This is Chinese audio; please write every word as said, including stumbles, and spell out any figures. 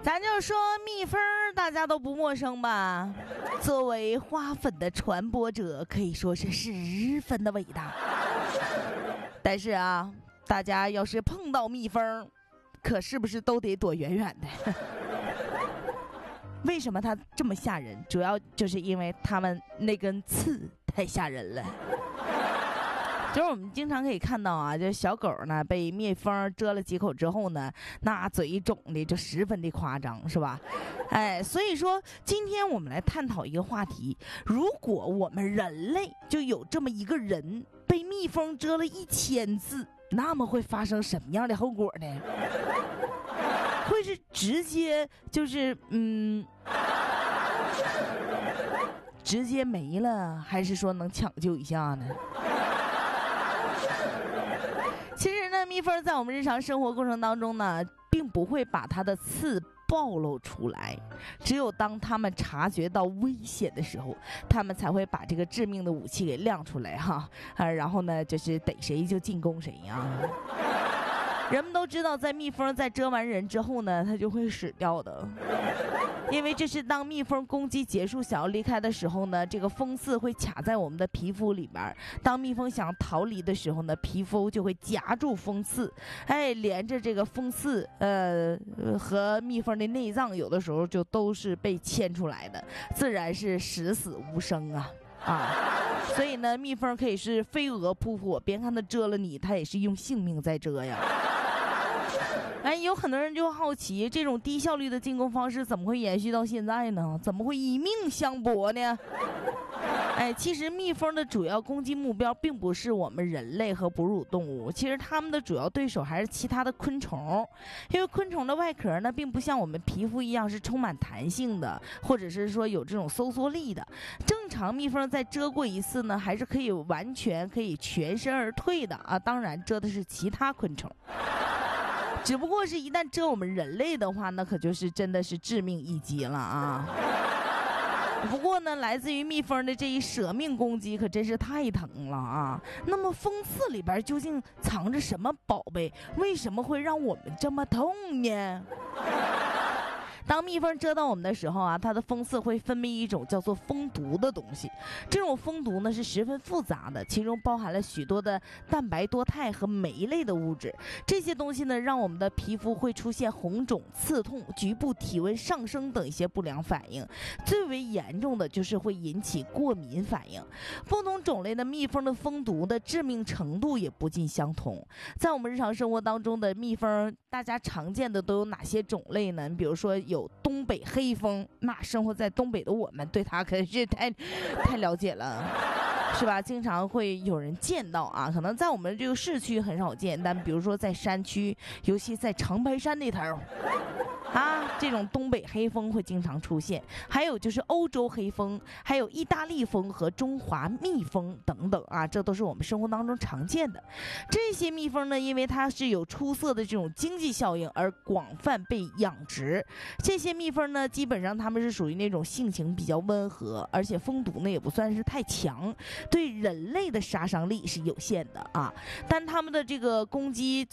咱就说蜜蜂大家都不陌生吧，作为花粉的传播者可以说是十分的伟大。但是啊，大家要是碰到蜜蜂，可是不是都得躲远远的？为什么它这么吓人？主要就是因为它们那根刺太吓人了。就是我们经常可以看到啊，就小狗呢被蜜蜂蛰了几口之后呢，那嘴肿的就十分的夸张，是吧？哎，所以说今天我们来探讨一个话题：如果我们人类就有这么一个人被蜜蜂蛰了一千次，那么会发生什么样的后果呢？会是直接就是嗯，直接没了，还是说能抢救一下呢？其实呢，蜜蜂在我们日常生活过程当中呢，并不会把它的刺暴露出来，只有当它们察觉到危险的时候，它们才会把这个致命的武器给亮出来哈，啊，然后呢，就是逮谁就进攻谁呀。人们都知道，在蜜蜂在蛰完人之后呢，它就会死掉的，因为这是当蜜蜂攻击结束想要离开的时候呢，这个蜂刺会卡在我们的皮肤里边，当蜜蜂想逃离的时候呢，皮肤就会夹住蜂刺，哎，连着这个蜂刺呃和蜜蜂的内脏有的时候就都是被牵出来的，自然是十死无生啊。啊，所以呢，蜜蜂可以是飞蛾扑火，别看它蛰了你，它也是用性命在蛰呀。哎，有很多人就好奇，这种低效率的进攻方式怎么会延续到现在呢？怎么会以命相搏呢？哎，其实蜜蜂的主要攻击目标并不是我们人类和哺乳动物，其实它们的主要对手还是其他的昆虫，因为昆虫的外壳呢，并不像我们皮肤一样是充满弹性的，或者是说有这种收缩力的。正常蜜蜂在蛰过一次呢，还是可以完全可以全身而退的啊，当然蛰的是其他昆虫。只不过是一旦蛰我们人类的话，那可就是真的是致命一击了啊！不过呢，来自于蜜蜂的这一舍命攻击可真是太疼了啊！那么蜂刺里边究竟藏着什么宝贝？为什么会让我们这么痛呢？当蜜蜂蛰到我们的时候啊，它的蜂刺会分泌一种叫做蜂毒的东西。这种蜂毒呢是十分复杂的，其中包含了许多的蛋白多肽和酶类的物质。这些东西呢，让我们的皮肤会出现红肿、刺痛、局部体温上升等一些不良反应。最为严重的就是会引起过敏反应。不同种类的蜜蜂的蜂毒的致命程度也不尽相同。在我们日常生活当中的蜜蜂，大家常见的都有哪些种类呢？比如说有东北黑蜂，那生活在东北的我们对它可是太太了解了，是吧？经常会有人见到啊，可能在我们这个市区很少见，但比如说在山区，尤其在长白山那头啊，这种东北黑蜂会经常出现。还有就是欧洲黑蜂，还有意大利蜂和中华蜜蜂等等啊，这都是我们生活当中常见的。这些蜜蜂呢，因为它是有出色的这种经济效应而广泛被养殖。这些蜜蜂呢，基本上它们是属于那种性情比较温和，而且蜂毒呢也不算是太强，对人类的杀伤力是有限的啊。但它们的这个攻击